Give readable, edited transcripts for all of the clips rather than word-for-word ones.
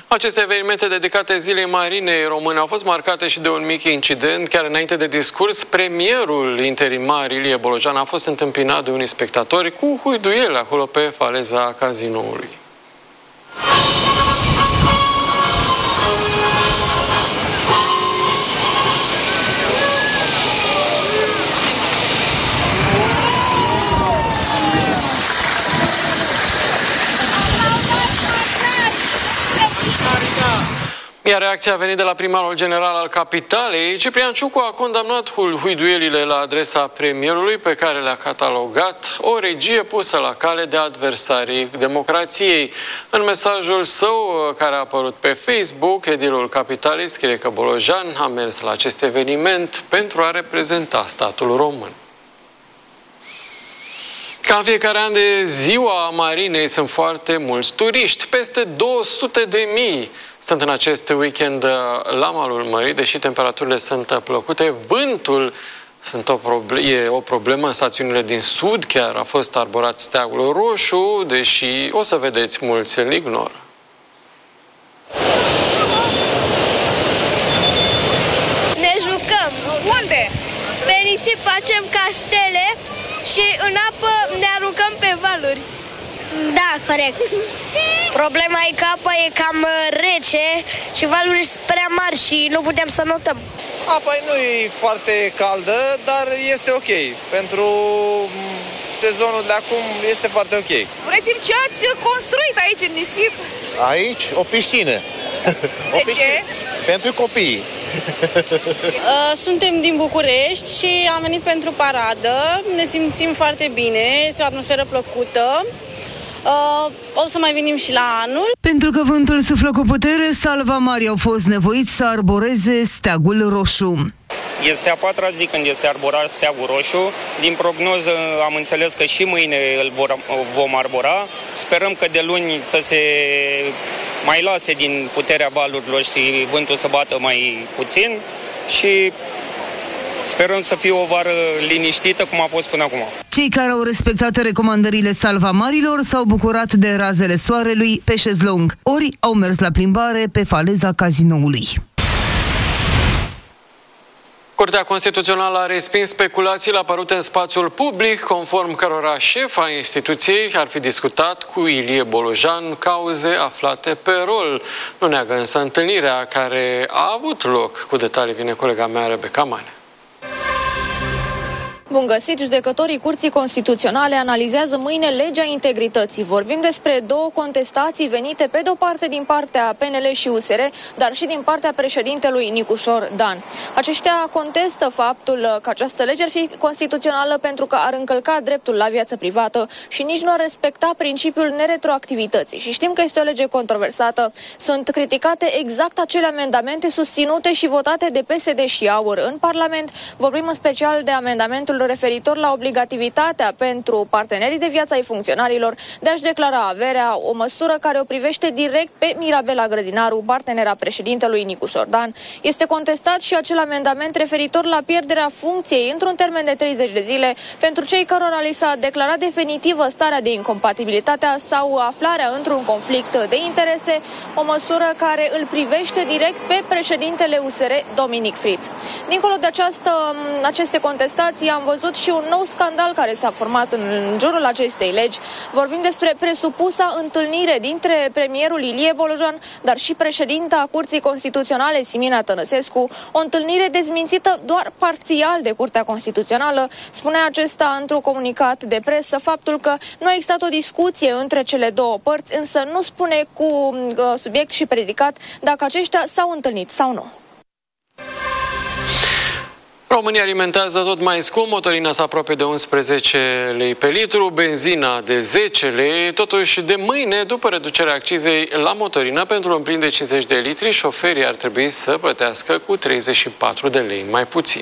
Aceste evenimente dedicate Zilei Marinei Române au fost marcate și de un mic incident. Chiar înainte de discurs, premierul interimar Ilie Bolojan a fost întâmpinat de unii spectatori cu huiduieli acolo pe faleza cazinoului. Iar reacția a venit de la primarul general al capitalei. Ciprian Ciucu a condamnat huiduielile la adresa premierului, pe care le-a catalogat o regie pusă la cale de adversarii democrației. În mesajul său, care a apărut pe Facebook, edilul capitalei scrie că Bolojan a mers la acest eveniment pentru a reprezenta statul român. Ca în fiecare an de Ziua Marinei sunt foarte mulți turiști. Peste 200.000 sunt în acest weekend la malul mării, deși temperaturile sunt plăcute. Vântul e o problemă în stațiunile din sud, chiar a fost arborat steagul roșu, deși, o să vedeți, mulți îl ignoră. Ne jucăm. Unde? Pe nisip facem castele și în apă ne aruncăm pe valuri. Da, corect. Problema e că apa e cam rece și valurile sunt prea mari și nu putem să notăm. Apa nu e foarte caldă, dar este ok. Pentru sezonul de acum este foarte ok. Spuneți-mi ce ați construit aici în nisip? Aici o piscină. De ce? Pentru copii. Suntem din București și am venit pentru paradă. Ne simțim foarte bine, este o atmosferă plăcută. O să mai venim și la anul. Pentru că vântul suflă cu putere, salvamarii au fost nevoiți să arboreze steagul roșu. Este a patra zi când este arborat steagul roșu. Din prognoză am înțeles că și mâine îl vom arbora. Sperăm că de luni să se mai lase din puterea valurilor și vântul să bată mai puțin și sperăm să fie o vară liniștită cum a fost până acum. Cei care au respectat recomandările salvamarilor s-au bucurat de razele soarelui pe șezlong, ori au mers la plimbare pe faleza cazinoului. Curtea Constituțională a respins speculațiile apărute în spațiul public, conform cărora șefa instituției ar fi discutat cu Ilie Bolojan cauze aflate pe rol. Nu neagă însă întâlnirea care a avut loc. Cu detalii vine colega mea, Rebecca Manea. Bun găsit, judecătorii Curții Constituționale analizează mâine legea integrității. Vorbim despre două contestații venite pe de-o parte din partea PNL și USR, dar și din partea președintelui Nicușor Dan. Aceștia contestă faptul că această lege ar fi constituțională pentru că ar încălca dreptul la viață privată și nici nu ar respecta principiul neretroactivității. Și știm că este o lege controversată. Sunt criticate exact acele amendamente susținute și votate de PSD și AUR în Parlament. Vorbim în special de amendamentul referitor la obligativitatea pentru partenerii de viață ai funcționarilor de a-și declara averea, o măsură care o privește direct pe Mirabela Grădinaru, partenera președintelui Nicușor Dan. Este contestat și acel amendament referitor la pierderea funcției într-un termen de 30 de zile pentru cei cărora li s-a declarat definitivă starea de incompatibilitate sau aflarea într-un conflict de interese, o măsură care îl privește direct pe președintele USR, Dominic Friț. Dincolo de aceste contestații, am văzut și un nou scandal care s-a format în jurul acestei legi. Vorbim despre presupusa întâlnire dintre premierul Ilie Bolojan, dar și președinta Curții Constituționale, Simina Tănăsescu, o întâlnire dezmințită doar parțial de Curtea Constituțională. Spunea acesta într-un comunicat de presă faptul că nu a existat o discuție între cele două părți, însă nu spune cu subiect și predicat dacă aceștia s-au întâlnit sau nu. România alimentează tot mai scump, motorina se apropie de 11 lei pe litru, benzina de 10 lei. Totuși, de mâine, după reducerea accizei la motorină pentru un plin de 50 de litri, șoferii ar trebui să plătească cu 34 de lei mai puțin.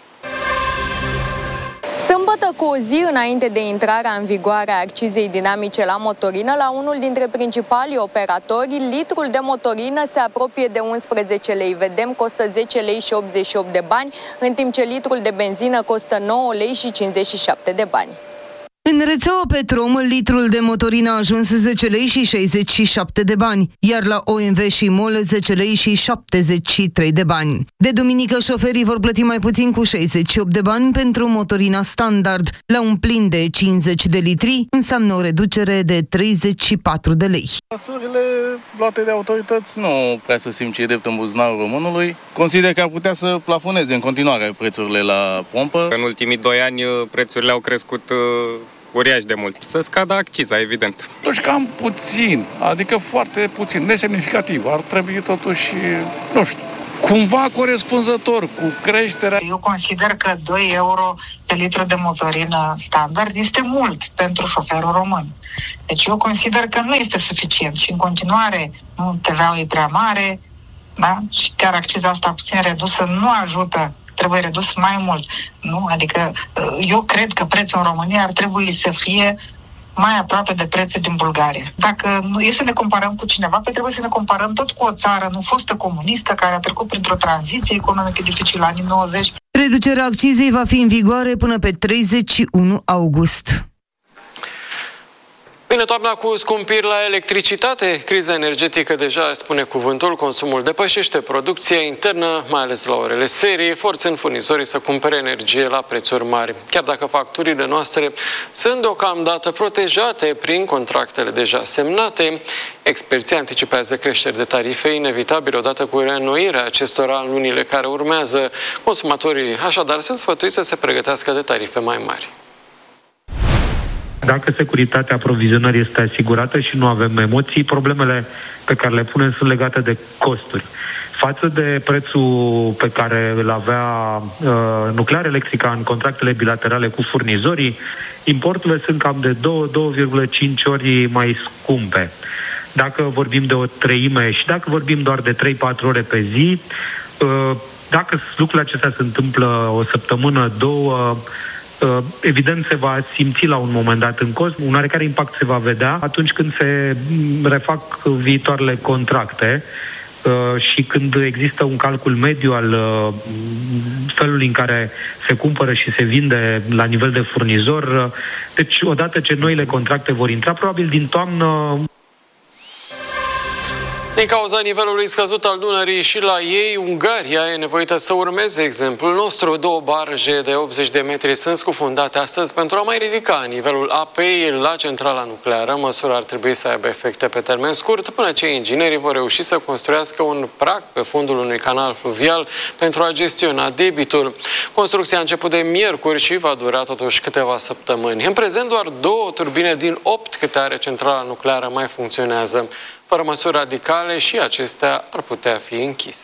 Sâmbătă, cu o zi înainte de intrarea în vigoare a accizei dinamice la motorină, la unul dintre principalii operatori, litrul de motorină se apropie de 11 lei. Vedem, costă 10 lei și 88 de bani, în timp ce litrul de benzină costă 9 lei și 57 de bani. În rețeaua Petrom, litrul de motorină a ajuns 10 lei și 67 de bani, iar la OMV și MOL 10 lei și 73 de bani. De duminică, șoferii vor plăti mai puțin cu 68 de bani pentru motorina standard. La un plin de 50 de litri înseamnă o reducere de 34 de lei. Măsurile luate de autorități nu prea să simt ce e drept în buzunarul românului. Consider că ar putea să plafoneze în continuare prețurile la pompă. În ultimii 2 ani prețurile au crescut uriaș de mult. Să scadă acciza, evident. Totuși cam puțin, adică foarte puțin, nesemnificativ. Ar trebui totuși, nu știu, cumva corespunzător cu creșterea. Eu consider că 2 euro pe litru de motorină standard este mult pentru șoferul român. Deci eu consider că nu este suficient și în continuare TVA-ul e prea mare, da? Și chiar acciza asta puțin redusă nu ajută, trebuie redus mai mult. Nu? Adică eu cred că prețul în România ar trebui să fie mai aproape de prețul din Bulgaria. Dacă nu e să ne comparăm cu cineva, trebuie să ne comparăm tot cu o țară nu fostă comunistă care a trecut printr-o tranziție economică dificilă anii 90. Reducerea accizei va fi în vigoare până pe 31 august. Vine toamna cu scumpiri la electricitate, criza energetică deja spune cuvântul, consumul depășește producția internă, mai ales la orele serii, forțând furnizorii să cumpere energie la prețuri mari. Chiar dacă facturile noastre sunt deocamdată protejate prin contractele deja semnate, experții anticipează creșteri de tarife inevitabile odată cu reînnoirea acestora în lunile care urmează. Consumatorii așadar sunt sfătuiți să se pregătească de tarife mai mari. Dacă securitatea aprovizionării este asigurată și nu avem emoții, problemele pe care le punem sunt legate de costuri. Față de prețul pe care îl avea Nuclear Electrica în contractele bilaterale cu furnizorii, importurile sunt cam de 2,5 ori mai scumpe. Dacă vorbim de o treime și dacă vorbim doar de 3-4 ore pe zi, dacă lucrurile acestea se întâmplă o săptămână, 2, evident se va simți la un moment dat în cost. Un oarecare impact se va vedea atunci când se refac viitoarele contracte și când există un calcul mediu al felului în care se cumpără și se vinde la nivel de furnizor. Deci, odată ce noile contracte vor intra, probabil din toamnă. Din cauza nivelului scăzut al Dunării și la ei, Ungaria e nevoită să urmeze exemplul nostru. 2 barje de 80 de metri sunt scufundate astăzi pentru a mai ridica nivelul apei la centrala nucleară. Măsura ar trebui să aibă efecte pe termen scurt, până ce inginerii vor reuși să construiască un prag pe fundul unui canal fluvial pentru a gestiona debitul. Construcția a început de miercuri și va dura totuși câteva săptămâni. În prezent, doar 2 turbine din 8 câte are centrala nucleară mai funcționează. Fără măsuri radicale și acestea ar putea fi închise.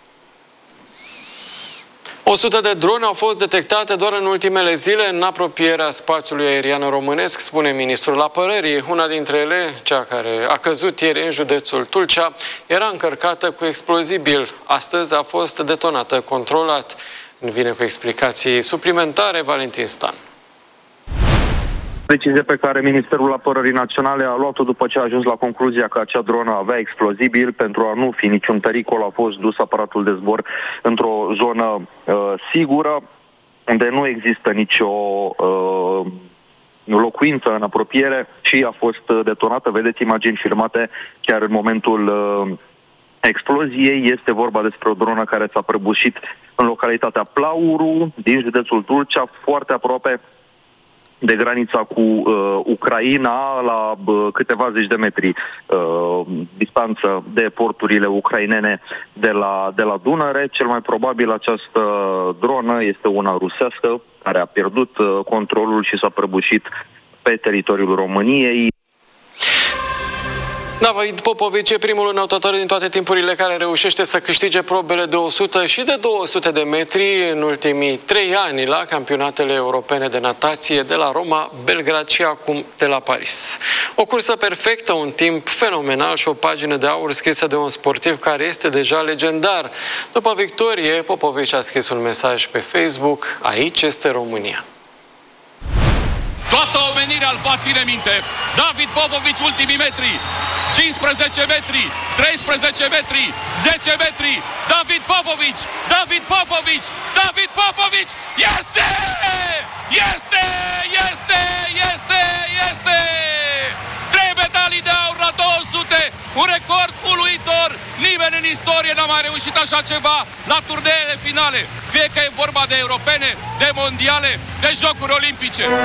100 de drone au fost detectate doar în ultimele zile în apropierea spațiului aerian românesc, spune ministrul apărării. Una dintre ele, cea care a căzut ieri în județul Tulcea, era încărcată cu explozibil. Astăzi a fost detonată controlat. Vine cu explicații suplimentare Valentin Stan. Decizie pe care Ministerul Apărării Naționale a luat-o după ce a ajuns la concluzia că acea dronă avea explozibil. Pentru a nu fi niciun pericol, a fost dus aparatul de zbor într-o zonă sigură, unde nu există nicio locuință în apropiere și a fost detonată. Vedeți imagini filmate chiar în momentul exploziei. Este vorba despre o dronă care s-a prăbușit în localitatea Plauru, din județul Tulcea, foarte aproape de granița cu Ucraina, la câteva zeci de metri distanță de porturile ucrainene de la Dunăre. Cel mai probabil această dronă este una rusească care a pierdut controlul și s-a prăbușit pe teritoriul României. David Popovici e primul înălțător din toate timpurile care reușește să câștige probele de 100 și de 200 de metri în ultimii 3 ani la campionatele europene de natație de la Roma, Belgrad și acum de la Paris. O cursă perfectă, un timp fenomenal și o pagină de aur scrisă de un sportiv care este deja legendar. După victorie, Popovici a scris un mesaj pe Facebook: aici este România. Toată omenirea îl va ține minte. David Popovici, ultimii metri. 15 metri, 13 metri, 10 metri. David Popovici, David Popovici, David Popovici. Este! Este! Este! Este! este! 3 medalii de aur la 200, un record uluitor. Nimeni în istorie n-a mai reușit așa ceva la turneele finale, fie că e vorba de europene, de mondiale, de jocuri olimpice.